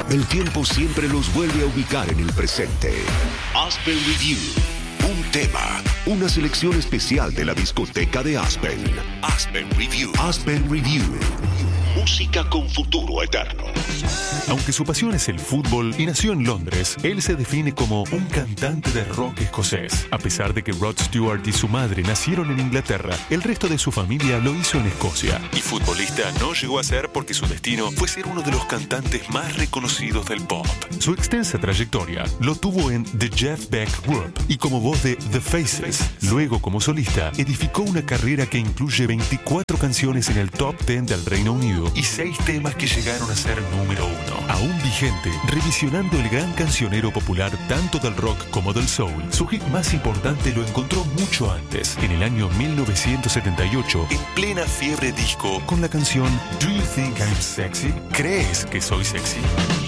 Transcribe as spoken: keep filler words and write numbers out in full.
El tiempo siempre los vuelve a ubicar en el presente. Aspen Review. Un tema, una selección especial de la discoteca de Aspen. Aspen Review. Aspen Review. Música con futuro eterno. Aunque su pasión es el fútbol y nació en Londres, él se define como un cantante de rock escocés. A pesar de que Rod Stewart y su madre nacieron en Inglaterra, el resto de su familia lo hizo en Escocia. Y futbolista no llegó a ser porque su destino fue ser uno de los cantantes más reconocidos del pop. Su extensa trayectoria lo tuvo en The Jeff Beck Group y como voz de The Faces. Luego, como solista, edificó una carrera que incluye veinticuatro canciones en el top diez del Reino Unido y seis temas que llegaron a ser número uno. Aún vigente, revisionando el gran cancionero popular tanto del rock como del soul, su hit más importante lo encontró mucho antes, en el año mil novecientos setenta y ocho, en plena fiebre disco, con la canción Do You Think I'm Sexy? ¿Crees que soy sexy?